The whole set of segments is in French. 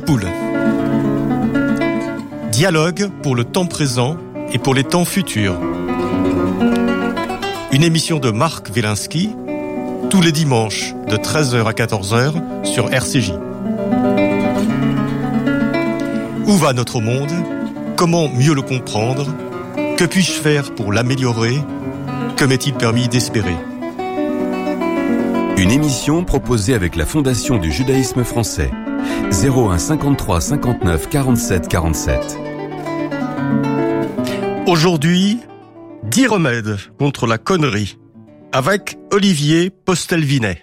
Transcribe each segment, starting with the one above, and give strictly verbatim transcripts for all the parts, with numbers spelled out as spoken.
Poule. Dialogue pour le temps présent et pour les temps futurs. Une émission de Marc Wielinski, tous les dimanches de treize heures à quatorze heures sur R C J. Où va notre monde ? Comment mieux le comprendre ? Que puis-je faire pour l'améliorer ? Que m'est-il permis d'espérer ? Une émission proposée avec la Fondation du judaïsme français. zéro un cinquante-trois cinquante-neuf quarante-sept quarante-sept. Aujourd'hui, dix remèdes contre la connerie avec Olivier Postel-Vinet.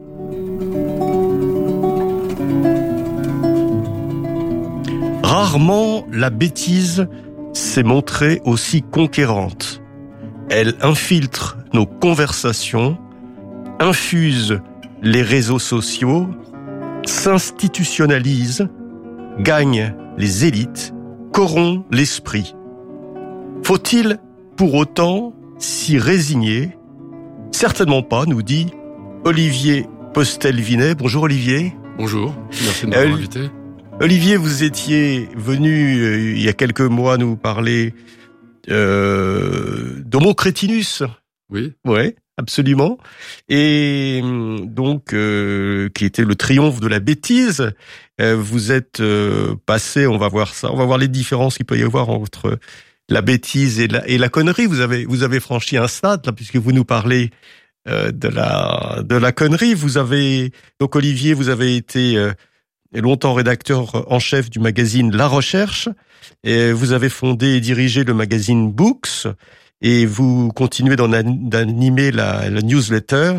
Rarement la bêtise s'est montrée aussi conquérante. Elle infiltre nos conversations, infuse les réseaux sociaux, s'institutionnalise, gagne les élites, corrompt l'esprit. Faut-il pour autant s'y résigner ? Certainement pas, nous dit Olivier Postel-Vinet. Bonjour Olivier. Bonjour, merci de m'avoir euh, invité. Olivier, vous étiez venu euh, il y a quelques mois nous parler euh, d'Homo Crétinus. Oui. Ouais, absolument. Et donc, euh, qui était le triomphe de la bêtise. Euh, vous êtes euh, passé, on va voir ça, on va voir les différences qu'il peut y avoir entre la bêtise et la, et la connerie. Vous avez, vous avez franchi un stade, là, puisque vous nous parlez euh, de la, de la connerie. Vous avez, donc Olivier, vous avez été euh, longtemps rédacteur en chef du magazine La Recherche, et vous avez fondé et dirigé le magazine Books, et vous continuez d'en d'animer la, la newsletter,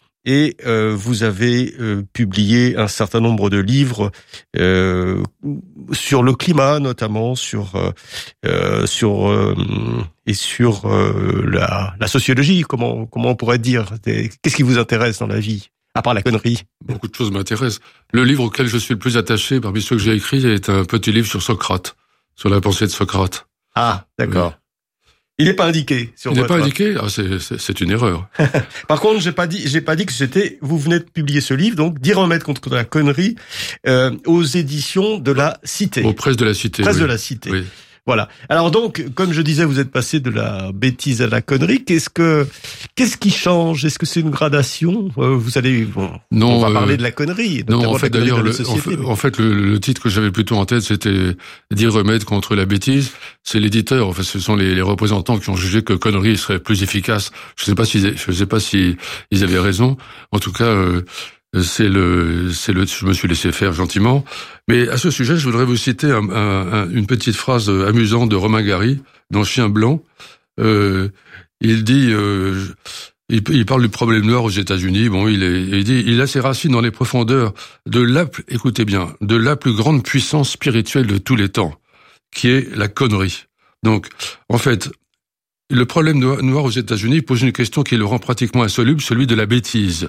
et euh, vous avez euh, publié un certain nombre de livres euh, sur le climat, notamment sur euh, sur euh, et sur euh, la, la sociologie. Comment comment on pourrait dire ? Qu'est-ce qui vous intéresse dans la vie, à part la connerie ? Beaucoup de choses m'intéressent. Le livre auquel je suis le plus attaché parmi ceux que j'ai écrits est un petit livre sur Socrate, sur la pensée de Socrate. Ah, d'accord. Oui. Il n'est pas indiqué sur Il n'est votre... pas indiqué. Ah, c'est, c'est, c'est une erreur. Par contre, j'ai pas dit, j'ai pas dit que c'était. Vous venez de publier ce livre, donc dix remèdes contre la connerie, euh, aux éditions de la Cité. Aux presses de la Cité. Presse oui. de la Cité. Oui. Voilà. Alors donc, comme je disais, vous êtes passé de la bêtise à la connerie. Qu'est-ce que, qu'est-ce qui change ? Est-ce que c'est une gradation ? euh, Vous allez, bon, non, on va euh, parler de la connerie. Non, en fait, d'ailleurs, le, société, en fait, mais... en fait le, le titre que j'avais plutôt en tête, c'était dix remèdes contre la bêtise. C'est l'éditeur. En fait, ce sont les, les représentants qui ont jugé que connerie serait plus efficace. Je sais pas si, je sais pas si ils avaient raison. En tout cas. Euh, C'est le, c'est le, je me suis laissé faire gentiment. Mais à ce sujet, je voudrais vous citer un, un, un, une petite phrase amusante de Romain Gary dans Chien blanc. Euh, il dit, euh, il, il parle du problème noir aux États-Unis. Bon, il, est, il dit, il a ses racines dans les profondeurs de la, écoutez bien, de la plus grande puissance spirituelle de tous les temps, qui est la connerie. Donc, en fait, le problème noir aux États-Unis pose une question qui le rend pratiquement insoluble, celui de la bêtise.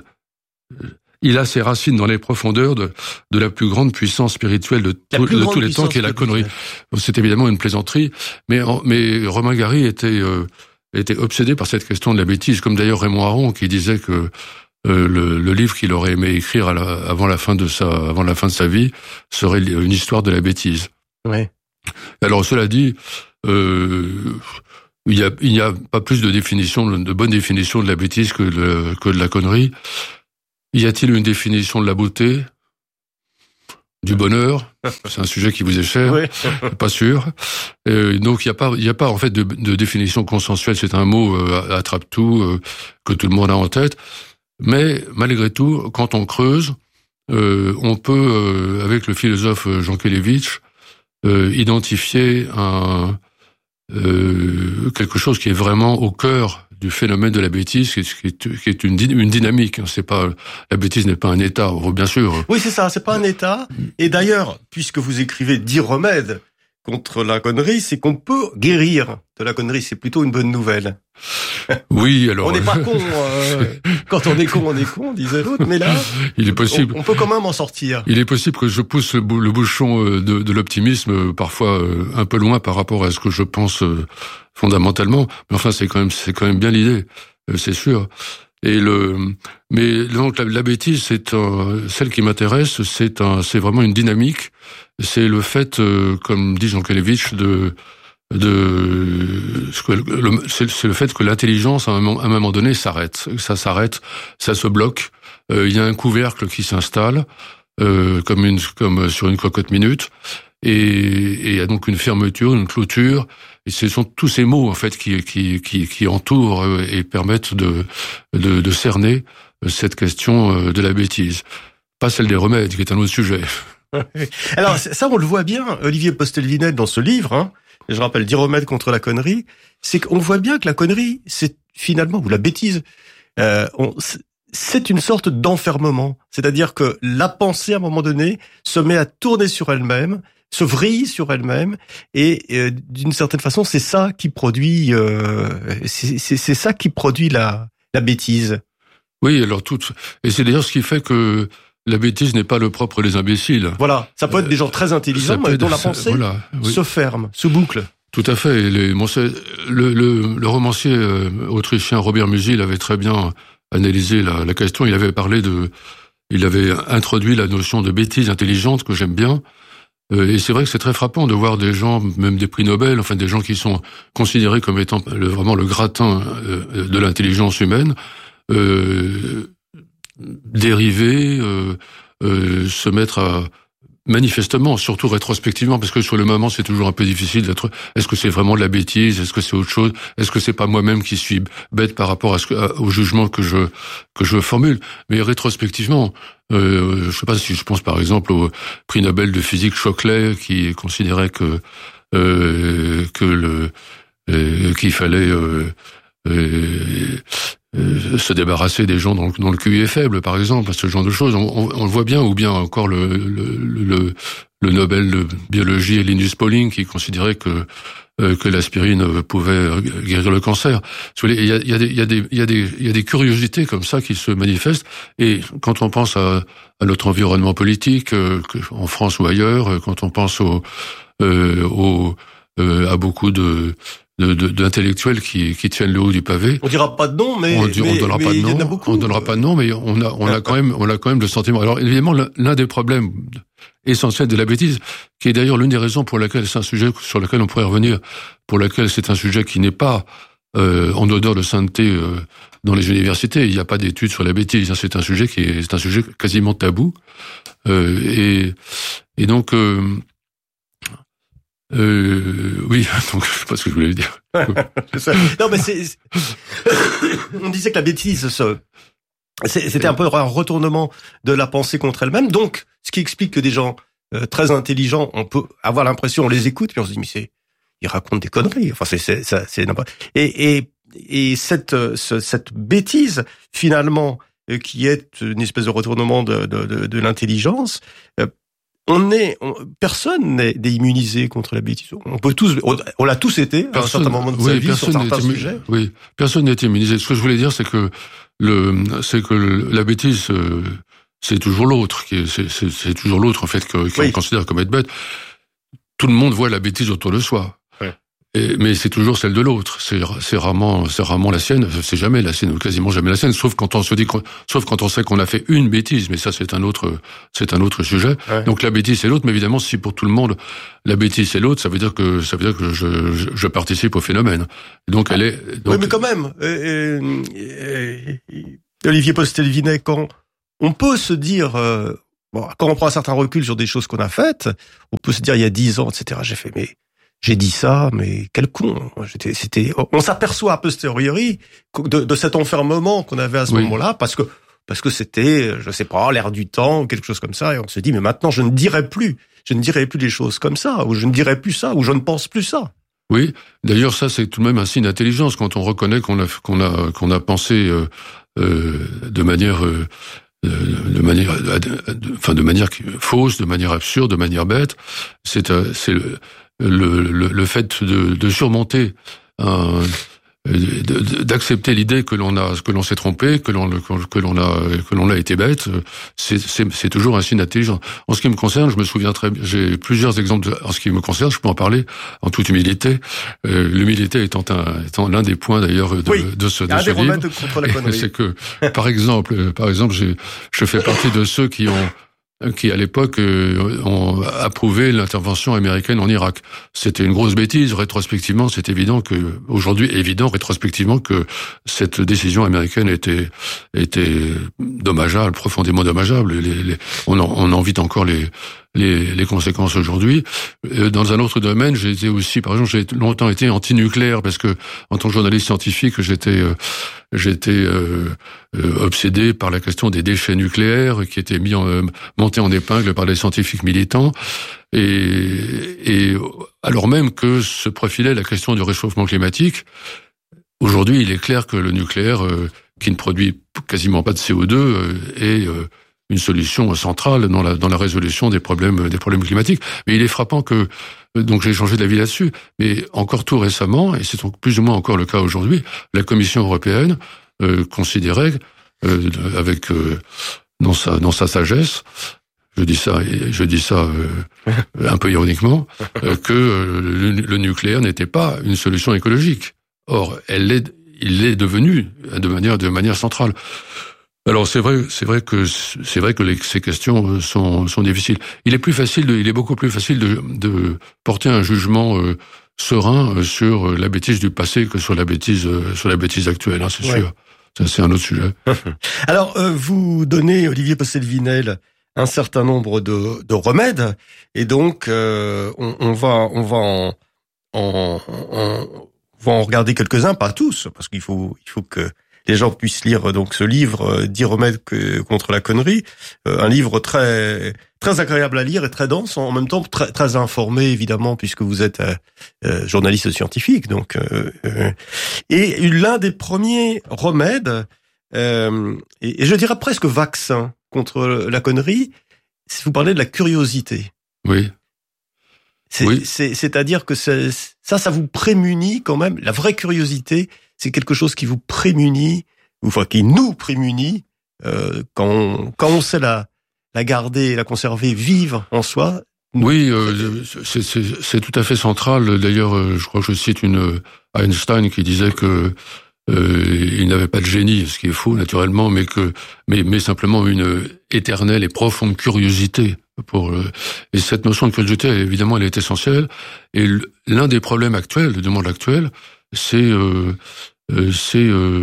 Il a ses racines dans les profondeurs de, de la plus grande puissance spirituelle de, tout, de tous les temps, qui est la connerie. C'est évidemment une plaisanterie, mais, mais Romain Gary était, euh, était obsédé par cette question de la bêtise, comme d'ailleurs Raymond Aron, qui disait que euh, le, le livre qu'il aurait aimé écrire à la, avant la fin de sa, avant la fin de sa vie serait une histoire de la bêtise. Ouais. Alors cela dit, euh, il y a, il n'y a pas plus de définition, de bonne définition de la bêtise que de, que de la connerie. Y a-t-il une définition de la beauté, du bonheur ? C'est un sujet qui vous est cher, oui. Pas sûr. Euh, donc il y a pas, il y a pas en fait de, de définition consensuelle. C'est un mot euh, attrape-tout euh, que tout le monde a en tête. Mais malgré tout, quand on creuse, euh, on peut, euh, avec le philosophe Jean Kelevitch, euh, identifier un euh, quelque chose qui est vraiment au cœur du phénomène de la bêtise, qui est, qui est une, une dynamique. C'est pas, la bêtise n'est pas un état, bien sûr. Oui, c'est ça, c'est pas un état. Et d'ailleurs, puisque vous écrivez dix remèdes contre la connerie, c'est qu'on peut guérir de la connerie. C'est plutôt une bonne nouvelle. Oui, alors. On n'est pas con. Euh, quand on est con, on est con, disait l'autre. Mais là, il est possible. On, on peut quand même en sortir. Il est possible que je pousse le, bou- le bouchon de, de l'optimisme parfois un peu loin par rapport à ce que je pense fondamentalement. Mais enfin, c'est quand même, c'est quand même bien l'idée, c'est sûr. Et le, mais donc la, la bêtise, c'est un, celle qui m'intéresse, c'est un, c'est vraiment une dynamique. C'est le fait, euh, comme dit Jean Kelevitch, de, de, c'est, c'est le fait que l'intelligence, à un moment, à un moment donné, s'arrête. Ça s'arrête, ça se bloque. Euh, il y a un couvercle qui s'installe, euh, comme une, comme sur une cocotte minute. Et, et il y a donc une fermeture, une clôture. Et ce sont tous ces mots en fait qui qui qui, qui entourent et permettent de, de de cerner cette question de la bêtise, pas celle des remèdes, qui est un autre sujet. Alors ça, on le voit bien, Olivier Postel-Vinette dans ce livre. Hein, je rappelle, dix remèdes contre la connerie. C'est qu'on voit bien que la connerie, c'est finalement, ou la bêtise, euh, on, c'est une sorte d'enfermement. C'est-à-dire que la pensée, à un moment donné, se met à tourner sur elle-même, se vrille sur elle-même, et euh, d'une certaine façon, c'est ça qui produit, euh, c'est, c'est, c'est ça qui produit la, la bêtise. Oui, alors tout, et c'est d'ailleurs ce qui fait que la bêtise n'est pas le propre des imbéciles. Voilà, ça peut être des gens très intelligents, mais dont la pensée voilà, oui. se ferme, se boucle. Tout à fait. Les, bon, le, le, le romancier euh, autrichien Robert Musil avait très bien analysé la, la question. Il avait parlé de, il avait introduit la notion de bêtise intelligente que j'aime bien. Et c'est vrai que c'est très frappant de voir des gens, même des prix Nobel, enfin des gens qui sont considérés comme étant le, vraiment le gratin de l'intelligence humaine, euh, dériver, euh, euh, se mettre à manifestement, surtout rétrospectivement, parce que sur le moment c'est toujours un peu difficile d'être. Est-ce que c'est vraiment de la bêtise? Est-ce que c'est autre chose? Est-ce que c'est pas moi-même qui suis bête par rapport à ce que, à, au jugement que je que je formule? Mais rétrospectivement, euh, je sais pas si je pense par exemple au prix Nobel de physique Shockley, qui considérait que euh, que le euh, qu'il fallait euh, euh, Euh, se débarrasser des gens dont, dont le Q I est faible, par exemple, ce genre de choses. On, on, on le voit bien, ou bien encore le, le, le, le Nobel de biologie Linus Pauling, qui considérait que euh, que l'aspirine pouvait guérir le cancer. Il y a, il y a des, il y a des, il y a des, il y a des curiosités comme ça qui se manifestent. Et quand on pense à, à notre environnement politique, euh, en France ou ailleurs, quand on pense au, euh, au euh, à beaucoup de De, de, d'intellectuels qui, qui tiennent le haut du pavé. On dira pas de nom, mais on, dit, mais, on donnera mais pas de nom. On donnera pas de nom, mais on a, on a quand même, on a quand même le sentiment. Alors évidemment, l'un des problèmes essentiels de la bêtise, qui est d'ailleurs l'une des raisons pour laquelle c'est un sujet sur lequel on pourrait revenir, pour laquelle c'est un sujet qui n'est pas euh, en odeur de sainteté euh, dans les universités. Il n'y a pas d'études sur la bêtise. C'est un sujet qui est, c'est un sujet quasiment tabou. Euh, et, et donc. Euh, Euh, oui, donc je sais pas ce que je voulais dire. Non, mais c'est, c'est... on disait que la bêtise, ce... c'était un peu un retournement de la pensée contre elle-même. Donc, ce qui explique que des gens euh, très intelligents, on peut avoir l'impression, on les écoute, puis on se dit, mais c'est, ils racontent des conneries. Enfin, c'est, c'est, ça, c'est n'importe. Et, et, et cette, ce, cette bêtise, finalement, euh, qui est une espèce de retournement de, de, de, de l'intelligence. Euh, On est, on, personne n'est immunisé contre la bêtise. On peut tous, on, on l'a tous été personne, à un certain moment de sa oui, vie sur certains immu- sujets. Oui, personne n'est immunisé. Ce que je voulais dire, c'est que le, c'est que le, la bêtise, euh, c'est toujours l'autre, qui est, c'est, c'est, c'est toujours l'autre en fait que, qu'on oui. considère comme être bête. Tout le monde voit la bêtise autour de soi. Ouais. Et, mais c'est toujours celle de l'autre. C'est, c'est rarement, c'est rarement la sienne. C'est jamais la sienne, ou quasiment jamais la sienne. Sauf quand on se dit, sauf quand on sait qu'on a fait une bêtise. Mais ça, c'est un autre, c'est un autre sujet. Ouais. Donc la bêtise c'est l'autre. Mais évidemment, si pour tout le monde la bêtise c'est l'autre, ça veut dire que ça veut dire que je, je, je participe au phénomène. Donc elle est. Donc... Oui, mais quand même, euh, euh, euh, Olivier Postel-Vinette, quand on peut se dire, euh, bon, quand on prend un certain recul sur des choses qu'on a faites, on peut se dire il y a dix ans, et cetera. J'ai fait mais. J'ai dit ça, mais quel con. J'étais, c'était, on s'aperçoit a posteriori de, de cet enfermement qu'on avait à ce oui. moment-là, parce que, parce que c'était, je sais pas, l'air du temps, ou quelque chose comme ça, et on se dit, mais maintenant, je ne dirai plus, je ne dirai plus les choses comme ça, ou je ne dirai plus ça, ou je ne pense plus ça. Oui. D'ailleurs, ça, c'est tout de même un signe d'intelligence quand on reconnaît qu'on a, qu'on a, qu'on a pensé, euh, euh, de manière, euh, de manière, de, enfin, de manière fausse, de manière absurde, de manière bête. C'est, c'est le, Le, le, le fait de, de surmonter un, d'accepter l'idée que l'on a, que l'on s'est trompé, que l'on, que l'on a, que l'on a été bête, c'est, c'est, c'est toujours un signe d'intelligence. En ce qui me concerne, je me souviens très bien, j'ai plusieurs exemples de, en ce qui me concerne, je peux en parler en toute humilité. Euh, l'humilité étant un, étant l'un des points d'ailleurs de, oui, de ce, de un ce des livre. remèdes contre la connerie. C'est que, par exemple, par exemple, j'ai, je fais partie de ceux qui ont, qui à l'époque euh, ont approuvé l'intervention américaine en Irak. C'était une grosse bêtise. Rétrospectivement, c'est évident que aujourd'hui, évident rétrospectivement que cette décision américaine était était dommageable, profondément dommageable. Les, les, on, en, on en vit encore les les, les conséquences aujourd'hui. Dans un autre domaine, j'ai été aussi, par exemple, j'ai longtemps été anti-nucléaire parce que en tant que journaliste scientifique, j'étais euh, j'étais euh, euh, obsédé par la question des déchets nucléaires qui étaient mis en euh, montés en épingle par les scientifiques militants, et, et alors même que se profilait la question du réchauffement climatique. Aujourd'hui, il est clair que le nucléaire, euh, qui ne produit quasiment pas de C O deux, euh, est euh, une solution centrale dans la dans la résolution des problèmes des problèmes climatiques. Mais il est frappant que donc j'ai changé d'avis là-dessus. Mais encore tout récemment, et c'est plus ou moins encore le cas aujourd'hui, la Commission européenne euh, considérait euh, avec euh, dans sa dans sa sagesse, je dis ça je dis ça euh, un peu ironiquement, euh, que euh, le, le nucléaire n'était pas une solution écologique. Or, elle l'est, il l'est devenu de manière de manière centrale. Alors c'est vrai, c'est vrai que c'est vrai que les, ces questions sont sont difficiles. Il est plus facile, de, il est beaucoup plus facile de, de porter un jugement euh, serein sur la bêtise du passé que sur la bêtise sur la bêtise actuelle. Hein, c'est ouais. sûr. Ça, c'est un autre sujet. Alors euh, vous donnez, Olivier Postel-Vinel, un certain nombre de, de remèdes, et donc euh, on, on va on va en, en, en on va en regarder quelques-uns, pas tous, parce qu'il faut il faut que les gens puissent lire donc ce livre, dix remèdes que, contre la connerie, euh, un livre très très agréable à lire et très dense, en même temps très très informé évidemment puisque vous êtes euh, euh, journaliste scientifique. Donc euh, euh, et l'un des premiers remèdes, euh, et, et je dirais presque vaccin contre la connerie, c'est vous parlez de la curiosité. Oui. C'est, oui. c'est, c'est-à-dire que c'est, ça, ça vous prémunit quand même. La vraie curiosité, c'est quelque chose qui vous prémunit, ou enfin qui nous prémunit euh, quand on, quand on sait la la garder, la conserver vive en soi. Oui, euh, c'est, c'est, c'est tout à fait central. D'ailleurs, je crois que je cite une Einstein qui disait que euh, il n'avait pas de génie, ce qui est faux naturellement, mais que mais mais simplement une éternelle et profonde curiosité. Pour euh, et cette notion de curiosité, évidemment, elle est essentielle. Et l'un des problèmes actuels du monde actuel, c'est euh, euh, c'est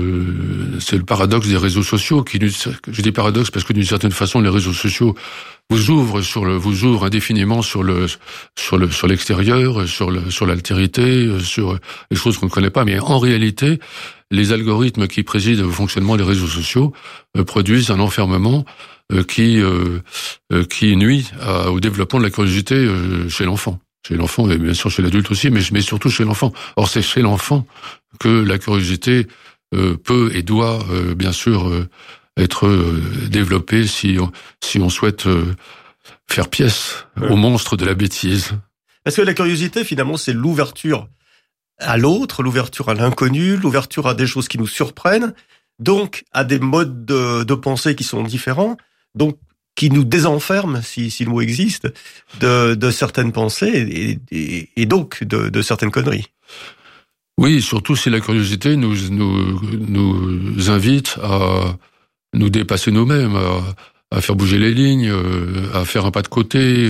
euh, c'est le paradoxe des réseaux sociaux. Qui, je dis paradoxe parce que d'une certaine façon, les réseaux sociaux vous ouvrent sur le vous ouvrent indéfiniment sur le sur le sur l'extérieur, sur le sur l'altérité, sur les choses qu'on ne connaît pas. Mais en réalité, les algorithmes qui président au fonctionnement des réseaux sociaux euh, produisent un enfermement Euh, qui euh, euh, qui nuit à, au développement de la curiosité euh, chez l'enfant, chez l'enfant et bien sûr chez l'adulte aussi, mais mais surtout chez l'enfant. Or c'est chez l'enfant que la curiosité euh, peut et doit euh, bien sûr euh, être euh, développée si on, si on souhaite euh, faire pièce ouais. au monstre de la bêtise. Parce que la curiosité finalement c'est l'ouverture à l'autre, l'ouverture à l'inconnu, l'ouverture à des choses qui nous surprennent, donc à des modes de, de pensée qui sont différents. Donc, qui nous désenferme, si, si le mot existe, de, de certaines pensées et, et, et donc de, de certaines conneries. Oui, surtout si la curiosité nous, nous, nous invite à nous dépasser nous-mêmes, à, à faire bouger les lignes, à faire un pas de côté,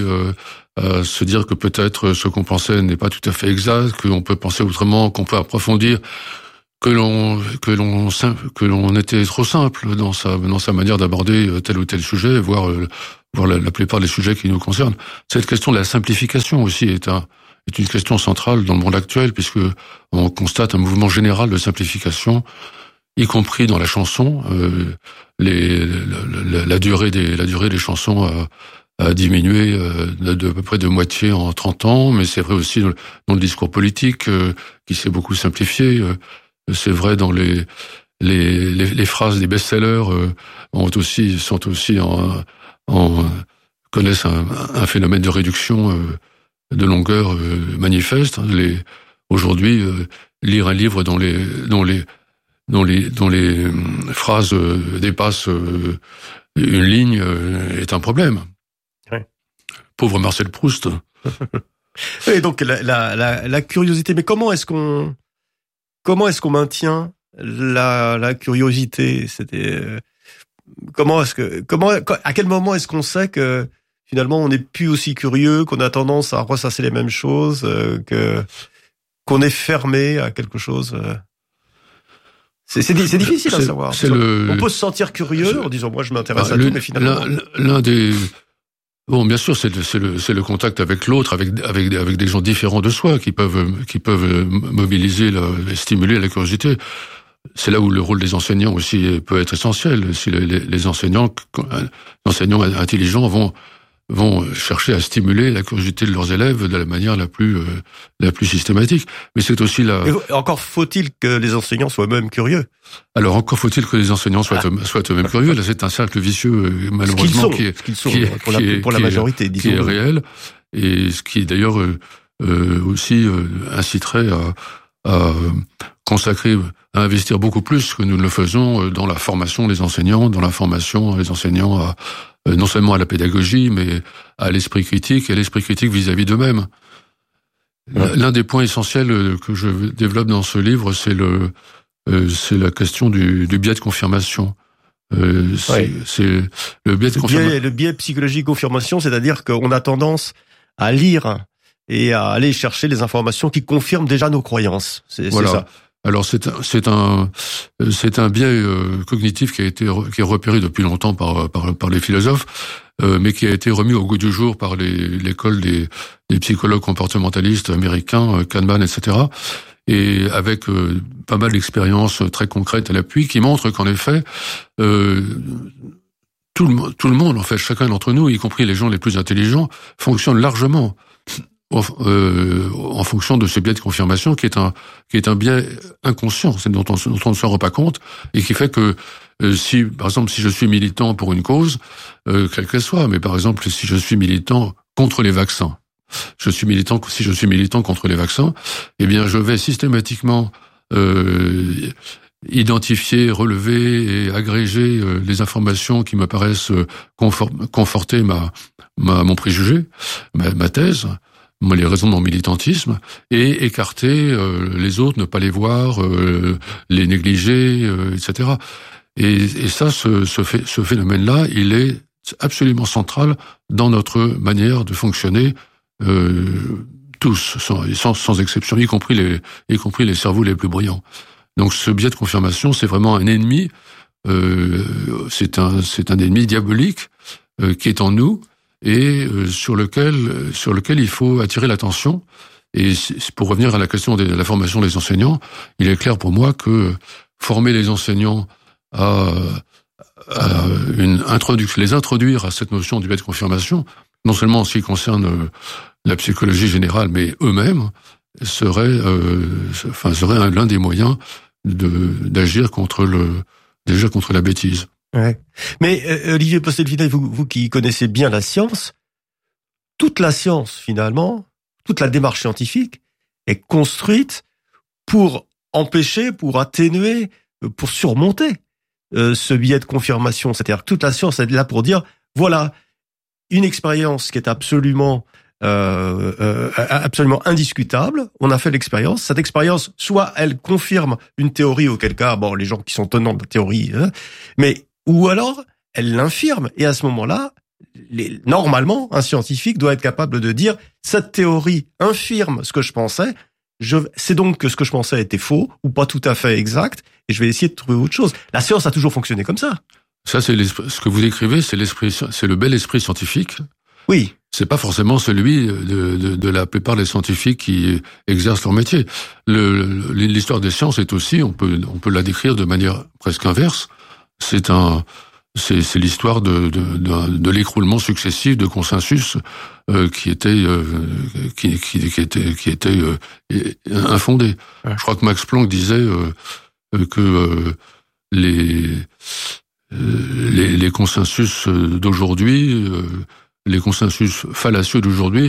à se dire que peut-être ce qu'on pensait n'est pas tout à fait exact, qu'on peut penser autrement, qu'on peut approfondir, que l'on que l'on que l'on était trop simple dans sa dans sa manière d'aborder tel ou tel sujet, voire voire la, la plupart des sujets qui nous concernent. Cette question de la simplification aussi est un est une question centrale dans le monde actuel, puisque on constate un mouvement général de simplification, y compris dans la chanson. Euh, les la, la, la durée des la durée des chansons a, a diminué euh, de, de à peu près de moitié en trente ans, mais c'est vrai aussi dans le, dans le discours politique euh, qui s'est beaucoup simplifié. Euh, C'est vrai dans les les les, les phrases des best-sellers euh, ont aussi sont aussi en, en connaissent un, un phénomène de réduction euh, de longueur euh, manifeste. Les aujourd'hui euh, lire un livre dont les dont les dont les dont les phrases dépassent une ligne est un problème. Ouais. Pauvre Marcel Proust. Et donc la, la, la, la curiosité. Mais comment est-ce qu'on comment est-ce qu'on maintient la, la curiosité? C'était comment est-ce que comment à quel moment est-ce qu'on sait que finalement on n'est plus aussi curieux, qu'on a tendance à ressasser les mêmes choses, que qu'on est fermé à quelque chose? C'est, c'est, c'est difficile c'est, à savoir. C'est le, on peut se sentir curieux en disant moi je m'intéresse bah, à le, tout, mais finalement l'un, l'un des bon, bien sûr, c'est le, c'est le, c'est le contact avec l'autre, avec avec avec des gens différents de soi qui peuvent qui peuvent mobiliser, la, stimuler la curiosité. C'est là où le rôle des enseignants aussi peut être essentiel. Si les, les enseignants, les enseignants intelligents vont vont chercher à stimuler la curiosité de leurs élèves de la manière la plus euh, la plus systématique. Mais c'est aussi la. Et encore faut-il que les enseignants soient eux-mêmes curieux. Alors encore faut-il que les enseignants soient ah. soient eux-mêmes curieux. Là, c'est un cercle vicieux malheureusement sont, qui est qu'ils sont, qui est, pour la, qui est, pour la majorité, qui est, qui est réel et ce qui d'ailleurs euh, euh, aussi euh, inciterait à, à consacrer, à investir beaucoup plus que nous ne le faisons dans la formation des enseignants, dans la formation des enseignants à non seulement à la pédagogie, mais à l'esprit critique, et à l'esprit critique vis-à-vis d'eux-mêmes. Ouais. L'un des points essentiels que je développe dans ce livre, c'est le, euh, c'est la question du, du biais de confirmation. Euh, c'est, ouais. c'est le biais de le confirmation. Biais, le biais psychologique confirmation, c'est-à-dire qu'on a tendance à lire et à aller chercher les informations qui confirment déjà nos croyances. C'est, voilà. c'est ça. Alors c'est un c'est un c'est un biais euh, cognitif qui a été qui est repéré depuis longtemps par par par les philosophes, euh, mais qui a été remis au goût du jour par les l'école des des psychologues comportementalistes américains, euh, Kahneman, et cetera. Et avec euh, pas mal d'expériences très concrètes à l'appui qui montrent qu'en effet euh, tout le tout le monde en fait chacun d'entre nous, y compris les gens les plus intelligents, fonctionne largement Euh, en fonction de ce biais de confirmation qui est un qui est un biais inconscient, c'est dont on, dont on ne se rend pas compte et qui fait que euh, si par exemple si je suis militant pour une cause euh, quelle qu'elle soit, mais par exemple si je suis militant contre les vaccins, je suis militant si je suis militant contre les vaccins, eh bien je vais systématiquement euh, identifier, relever et agréger euh, les informations qui me paraissent euh, confort, conforter ma ma mon préjugé, ma, ma thèse, les raisons de mon militantisme, et écarter euh, les autres, ne pas les voir, euh, les négliger, euh, et cetera. Et, et ça, ce, ce, fait, ce phénomène-là, il est absolument central dans notre manière de fonctionner, euh, tous, sans, sans, sans exception, y compris les, y compris les cerveaux les plus brillants. Donc, ce biais de confirmation, c'est vraiment un ennemi. Euh, c'est un, c'est un ennemi diabolique euh, qui est en nous. Et euh, sur lequel sur lequel il faut attirer l'attention. Et pour revenir à la question de la formation des enseignants, il est clair pour moi que former les enseignants à, à une introduction, les introduire à cette notion du biais de confirmation, non seulement en ce qui concerne la psychologie générale, mais eux-mêmes, serait, euh, enfin, serait un, l'un des moyens de d'agir contre le déjà contre la bêtise. Ouais. Mais euh, Olivier Postel-Vinay, vous, vous qui connaissez bien la science, toute la science finalement, toute la démarche scientifique est construite pour empêcher, pour atténuer, pour surmonter euh, ce biais de confirmation. C'est-à-dire que toute la science est là pour dire, voilà, une expérience qui est absolument euh, euh, absolument indiscutable. On a fait l'expérience. Cette expérience, soit elle confirme une théorie, auquel cas, bon, les gens qui sont tenants de la théorie, hein, mais ou alors, elle l'infirme. Et à ce moment-là, les, normalement, un scientifique doit être capable de dire cette théorie infirme ce que je pensais. Je, c'est donc que ce que je pensais était faux ou pas tout à fait exact. Et je vais essayer de trouver autre chose. La science a toujours fonctionné comme ça. Ça, c'est l'esprit, ce que vous décrivez, c'est l'esprit, c'est le bel esprit scientifique. Oui. C'est pas forcément celui de, de, de la plupart des scientifiques qui exercent leur métier. Le, l'histoire des sciences est aussi, on peut, on peut la décrire de manière presque inverse. C'est un, c'est, c'est l'histoire de, de, de, de l'écroulement successif de consensus euh, qui était, euh, qui, qui, qui était, qui était euh, infondé. Ouais. Je crois que Max Planck disait euh, que euh, les, euh, les les consensus d'aujourd'hui, euh, les consensus fallacieux d'aujourd'hui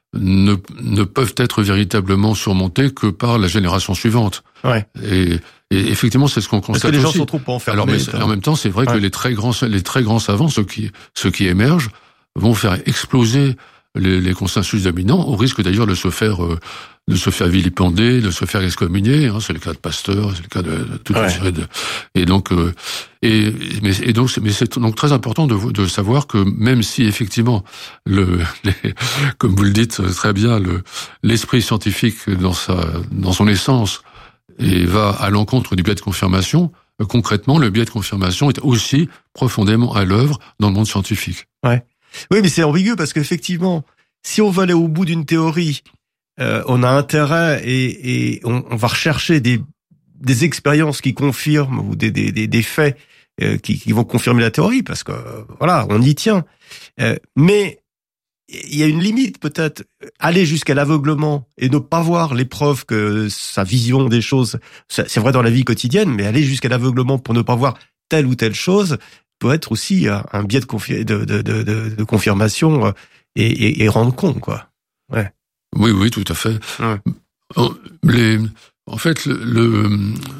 ne, ne peuvent être véritablement surmontés que par la génération suivante. Ouais. Et, et effectivement, c'est ce qu'on constate aussi. Parce que les gens aussi. sont trop enfermés. Alors, mais en même temps, c'est vrai ouais. que les très grands, les très grands savants, ceux qui, ceux qui émergent, vont faire exploser les, les consensus dominants, au risque d'ailleurs de se faire, euh, de se faire vilipender, de se faire excommunier. Hein, c'est le cas de Pasteur, c'est le cas de, de toute une série de. Et donc, euh, et mais et donc, mais c'est donc très important de, de savoir que même si effectivement le, les, comme vous le dites très bien, le l'esprit scientifique dans sa, dans son essence, et va à l'encontre du biais de confirmation. Concrètement, le biais de confirmation est aussi profondément à l'œuvre dans le monde scientifique. Ouais. Oui, mais c'est ambigu parce qu'effectivement, si on veut aller au bout d'une théorie, euh, on a intérêt et, et on, on va rechercher des, des expériences qui confirment ou des, des, des, des faits euh, qui, qui vont confirmer la théorie parce que euh, voilà, on y tient. Euh, mais il y a une limite peut-être. Aller jusqu'à l'aveuglement et ne pas voir les preuves que sa vision des choses, c'est vrai dans la vie quotidienne, mais aller jusqu'à l'aveuglement pour ne pas voir telle ou telle chose peut être aussi un biais de, confi- de, de, de, de confirmation et, et, et rendre con, quoi. Ouais. Oui, oui, tout à fait. Ouais. Les, en fait, le, le,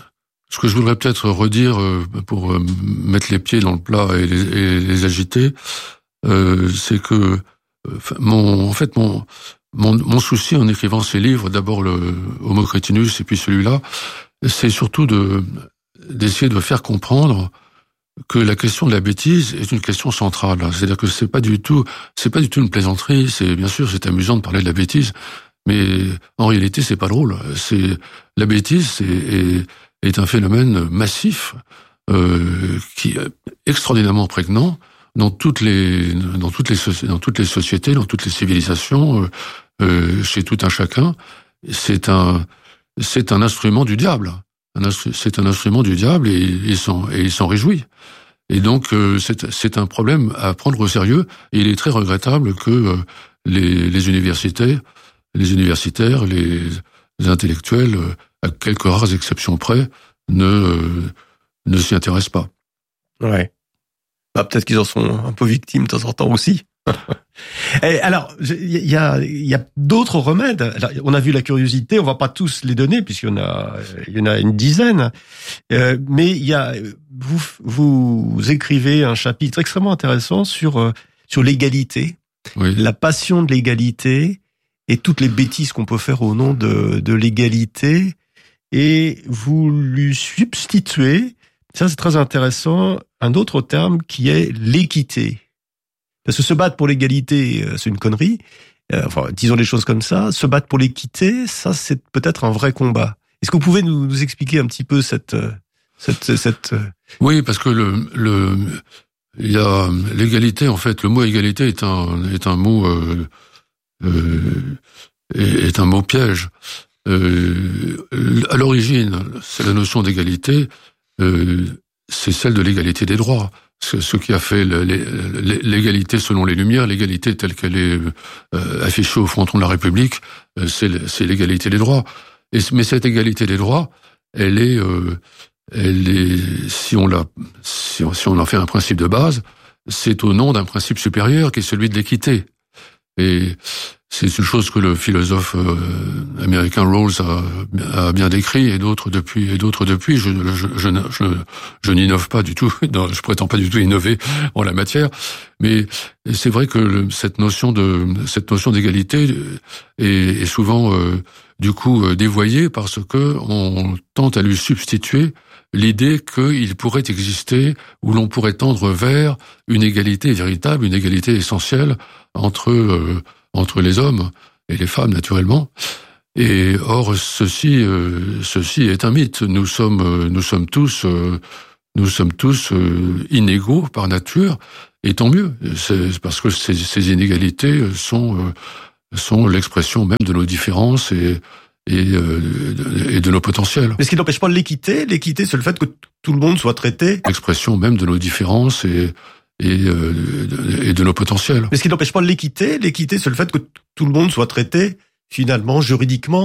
ce que je voudrais peut-être redire pour mettre les pieds dans le plat et les, et les agiter, euh, c'est que mon, en fait, mon, mon, mon souci en écrivant ces livres, d'abord le Homo Cretinus et puis celui-là, c'est surtout de d'essayer de faire comprendre que la question de la bêtise est une question centrale. C'est-à-dire que c'est pas du tout, c'est pas du tout une plaisanterie. C'est bien sûr, c'est amusant de parler de la bêtise, mais en réalité, c'est pas drôle. C'est la bêtise, c'est est, est un phénomène massif euh, qui est extraordinairement prégnant dans toutes les dans toutes les dans toutes les sociétés, dans toutes les civilisations, euh, euh, chez tout un chacun. C'est un c'est un instrument du diable. C'est un instrument du diable et il s'en, et il s'en réjouit. Et donc, euh, c'est, c'est un problème à prendre au sérieux. Et il est très regrettable que euh, les, les universités, les universitaires, les, les intellectuels, euh, à quelques rares exceptions près, ne, euh, ne s'y intéressent pas. Ouais. Bah, peut-être qu'ils en sont un peu victimes de temps en temps aussi. Et alors, il y a, il y a d'autres remèdes. Alors, on a vu la curiosité, on va pas tous les donner puisqu'il y en a, il y en a une dizaine. Euh, mais il y a, vous, vous écrivez un chapitre extrêmement intéressant sur sur l'égalité, oui. La passion de l'égalité et toutes les bêtises qu'on peut faire au nom de de l'égalité. Et vous lui substituez, ça c'est très intéressant, un autre terme qui est l'équité. Parce que se battre pour l'égalité, c'est une connerie. Euh, enfin, disons les choses comme ça. Se battre pour l'équité, ça, c'est peut-être un vrai combat. Est-ce que vous pouvez nous, nous expliquer un petit peu cette, cette, cette. Oui, parce que le, le, il y a l'égalité. En fait, le mot égalité est un, est un mot, euh, euh, est un mot piège. Euh, à l'origine, c'est la notion d'égalité. Euh, c'est celle de l'égalité des droits. Ce qui a fait l'égalité selon les Lumières, l'égalité telle qu'elle est euh, affichée au fronton de la République, euh, c'est l'égalité des droits. Et, mais cette égalité des droits, elle est, euh, elle est, si on la, si on, si on en fait un principe de base, c'est au nom d'un principe supérieur qui est celui de l'équité. Et c'est une chose que le philosophe euh, américain Rawls a, a bien décrit et d'autres depuis et d'autres depuis. Je, je, je, je, je n'innove pas du tout. Non, je prétends pas du tout innover en la matière. Mais c'est vrai que le, cette notion de cette notion d'égalité est, est souvent euh, du coup dévoyée parce que on tente à lui substituer l'idée qu'il pourrait exister ou l'on pourrait tendre vers une égalité véritable, une égalité essentielle entre euh, entre les hommes et les femmes naturellement. Et or ceci euh, ceci est un mythe. Nous sommes euh, nous sommes tous euh, nous sommes tous euh, inégaux par nature et tant mieux. C'est parce que ces, ces inégalités sont euh, sont l'expression même de nos différences et et, euh, et de nos potentiels. Mais ce qui n'empêche pas l'équité, l'équité c'est le fait que t- tout le monde soit traité. L'expression même de nos différences et et, euh, et de nos potentiels. Mais ce qui n'empêche pas l'équité, l'équité c'est le fait que t- tout le monde soit traité finalement juridiquement